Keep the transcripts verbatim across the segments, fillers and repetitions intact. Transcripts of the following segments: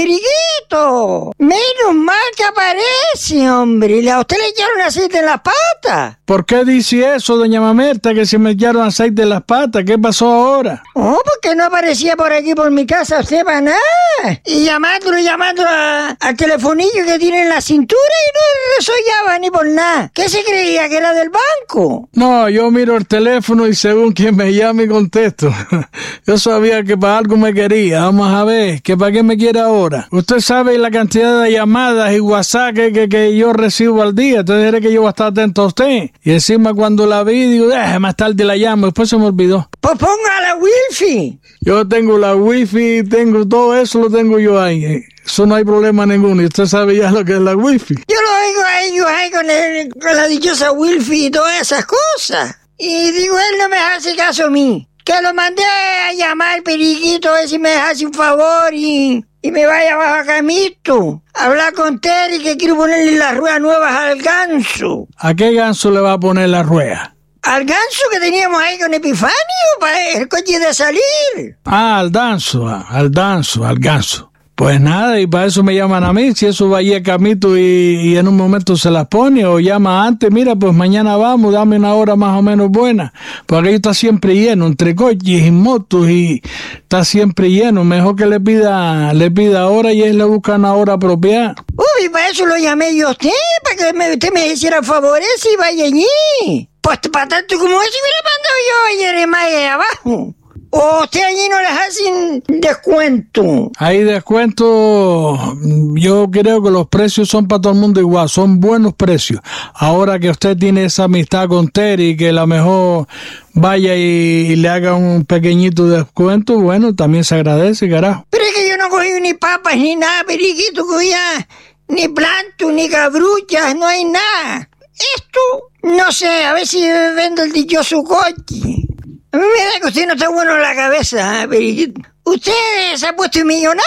Periquito, menos mal que aparece, hombre. ¿A usted le echaron aceite en las patas? ¿Por qué dice eso, doña Mamerta, que se me echaron aceite en las patas? ¿Qué pasó ahora? Oh, porque no aparecía por aquí por mi casa usted para nada. Y llamándolo, llamándolo a, al telefonillo que tiene en la cintura y no resollaba ni por nada. ¿Qué se creía, que era del banco? No, yo miro el teléfono y según quien me llame contesto. Yo sabía que para algo me quería. Vamos a ver, ¿que para qué me quiere ahora? Usted sabe la cantidad de llamadas y WhatsApp que, que, que yo recibo al día. Entonces diré que yo voy a estar atento a usted. Y encima cuando la vi, digo, eh, más tarde la llamo. Después se me olvidó. Pues ponga la wifi. Yo tengo la wifi, tengo todo eso, lo tengo yo ahí. Eso no hay problema ninguno. Y usted sabe ya lo que es la wifi. Yo lo oigo a ellos ahí con, el, con la dichosa wifi y todas esas cosas. Y digo, él no me hace caso a mí. Que lo mandé a llamar, Periquito, a ver si me hace un favor y, y me vaya a Camito. Hablar con Terry, que quiero ponerle las ruedas nuevas al ganso. ¿A qué ganso le va a poner la rueda? Al ganso que teníamos ahí con Epifanio para el coche de salir. Ah, al danzo, al danzo, al ganso. Pues nada, y para eso me llaman a mí, si eso va allí a Camito y, y en un momento se las pone o llama antes, mira, pues mañana vamos, dame una hora más o menos buena, porque ahí está siempre lleno, entre coches y motos y está siempre lleno, mejor que le pida, le pida hora y él le busca una hora apropiada. Uy, para eso lo llamé yo a usted, para que me, usted me hiciera favores y vaya allí. Pues para tanto como eso hubiera mandado yo a Jeremiah ahí abajo. ¿O usted allí no les hacen descuento? Hay descuento, yo creo que los precios son para todo el mundo igual, son buenos precios. Ahora que usted tiene esa amistad con Terry, que a lo mejor vaya y, y le haga un pequeñito descuento, bueno, también se agradece, carajo. Pero es que yo no cogí ni papas ni nada, Periquito, cogía ni planto, ni cabruchas, no hay nada. Esto, no sé, a ver si vendo el dichoso coche. A mí me da que usted no está bueno en la cabeza, ¿eh, Periquito? Usted se ha puesto millonario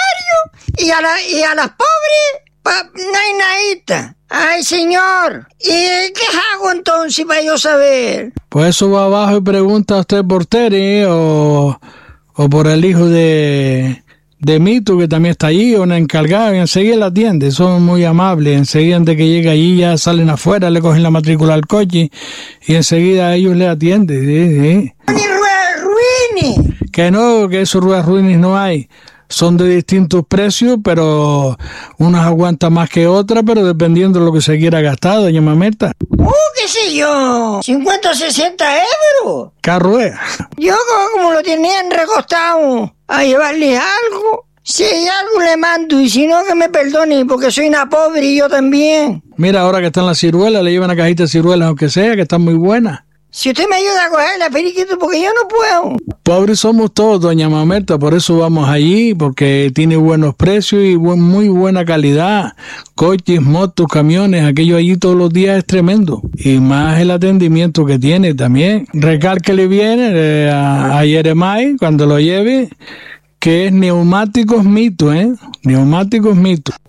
y a, la, y a las pobres pa, no hay nadita. Ay, señor. ¿Y qué hago entonces para yo saber? Pues eso va abajo y pregunta a usted por Terry o, o por el hijo de... de Mito, que también está allí, una encargada, y enseguida la atiende, son muy amables, enseguida de que llega allí ya salen afuera, le cogen la matrícula al coche y enseguida ellos le atienden. Sí, sí. ¡Ni ruedas ruines! Que no, que esos ruedas ruines no hay, son de distintos precios, pero unas aguantan más que otras, pero dependiendo de lo que se quiera gastar, doña Mamerta. ¡Uh, qué sé yo! ¿cincuenta o sesenta euros? ¿Qué rueda? Yo como, como lo tenían recostado a llevarle algo, si hay algo le mando y si no que me perdone porque soy una pobre y yo también. Mira, ahora que están las ciruelas, le llevan una cajita de ciruelas aunque sea, que están muy buenas. Si usted me ayuda a cogerla, Periquito, porque yo no puedo. Pobres somos todos, doña Mamerta, por eso vamos allí, porque tiene buenos precios y buen, muy buena calidad. Coches, motos, camiones, aquello allí todos los días es tremendo. Y más el atendimiento que tiene también. Recálquele bien eh, a, a Jeremiah cuando lo lleve, que es Neumáticos Mito, ¿eh? Neumáticos Mito.